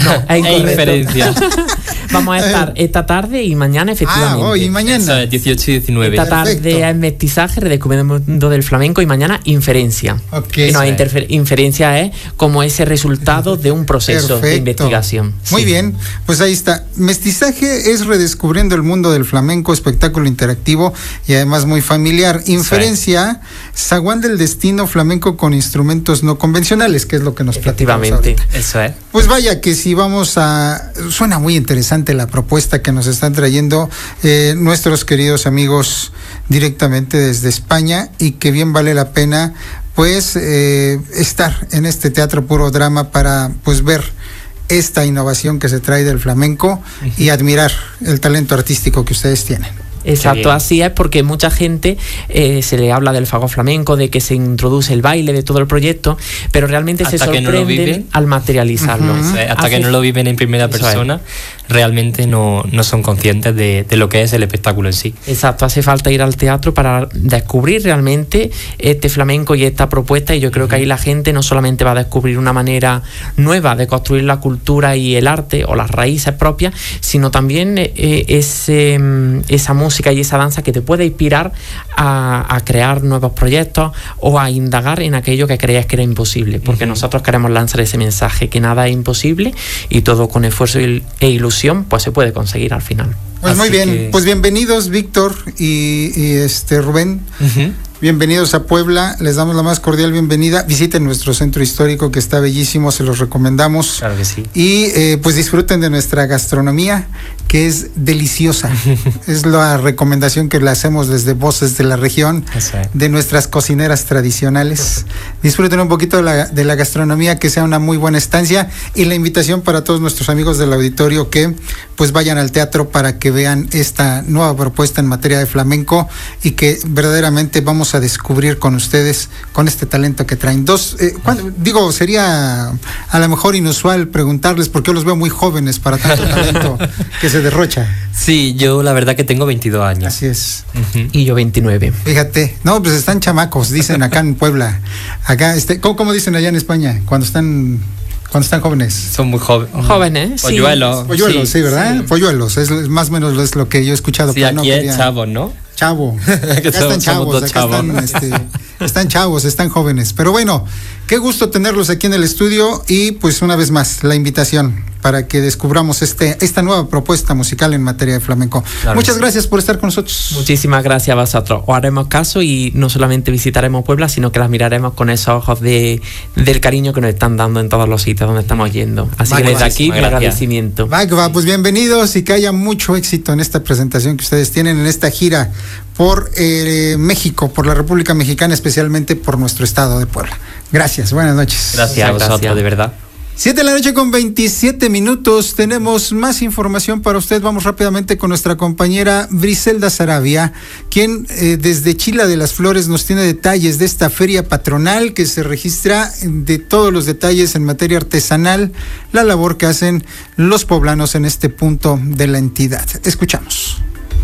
inferencia. Vamos a estar esta tarde y mañana, efectivamente. Hoy y mañana. Eso es 18 y 19. Esta tarde es mestizaje, redescubriendo el mundo del flamenco, y mañana inferencia. Okay. Inferencia es como ese resultado de un proceso de investigación. Muy bien, pues ahí está. Mestizaje es redescubriendo el mundo del flamenco, espectáculo interactivo y además muy familiar. Inferencia, zaguán del destino flamenco con instrumentos no convencionales, que es lo que nos platicamos ahorita. Eso es. Pues vaya que si vamos a... Suena muy interesante la propuesta que nos están trayendo nuestros queridos amigos directamente desde España, y que bien vale la pena pues estar en este Teatro Puro Drama para pues ver esta innovación que se trae del flamenco y admirar el talento artístico que ustedes tienen. Exacto, así es, porque mucha gente se le habla del fagot flamenco, de que se introduce el baile, de todo el proyecto, pero realmente hasta se sorprenden al materializarlo. Hasta que no lo viven en primera persona, realmente no son conscientes de lo que es el espectáculo en sí. Exacto, hace falta ir al teatro para descubrir realmente este flamenco y esta propuesta, y yo creo que ahí la gente no solamente va a descubrir una manera nueva de construir la cultura y el arte o las raíces propias, sino también esa música y esa danza que te puede inspirar a crear nuevos proyectos o a indagar en aquello que creías que era imposible, porque nosotros queremos lanzar ese mensaje, que nada es imposible y todo con esfuerzo e ilusión pues se puede conseguir al final. Pues muy bien, pues bienvenidos Víctor y Rubén. Bienvenidos a Puebla, les damos la más cordial bienvenida. Visiten nuestro centro histórico, que está bellísimo, se los recomendamos. Claro que sí. Y pues disfruten de nuestra gastronomía, que es deliciosa. Es la recomendación que le hacemos desde Voces de la Región, de nuestras cocineras tradicionales. Disfruten un poquito de la gastronomía, que sea una muy buena estancia, y la invitación para todos nuestros amigos del auditorio que pues vayan al teatro para que vean esta nueva propuesta en materia de flamenco, y que verdaderamente vamos a descubrir con ustedes, con este talento que traen. Sería a lo mejor inusual preguntarles, porque yo los veo muy jóvenes para tanto talento que se derrocha. Sí, yo la verdad que tengo 22 años. Así es. Y yo 29. Fíjate, no, pues están chamacos, dicen acá en Puebla. Acá, ¿cómo dicen allá en España? Cuando están jóvenes. Son muy jóvenes. Polluelos. Polluelos, sí, ¿verdad? Sí. Polluelos, es más o menos es lo que yo he escuchado. Sí, aquí es chavo, ¿no? Chavo. Acá están chavos, están chavos, están jóvenes. Pero bueno, qué gusto tenerlos aquí en el estudio, y pues una vez más la invitación para que descubramos esta nueva propuesta musical en materia de flamenco. Claro. Muchas gracias por estar con nosotros. Muchísimas gracias a vosotros. Os haremos caso y no solamente visitaremos Puebla, sino que las miraremos con esos ojos del cariño que nos están dando en todos los sitios donde estamos yendo. Así que desde aquí mi agradecimiento. Pues bienvenidos, y que haya mucho éxito en esta presentación que ustedes tienen, en esta gira por México, por la República Mexicana, especialmente por nuestro estado de Puebla. Gracias, buenas noches. Gracias a vosotros, de verdad. 7:27 p.m. Tenemos más información para usted. Vamos rápidamente con nuestra compañera Briselda Saravia, quien desde Chila de las Flores nos tiene detalles de esta feria patronal, que se registra de todos los detalles en materia artesanal, la labor que hacen los poblanos en este punto de la entidad. Escuchamos.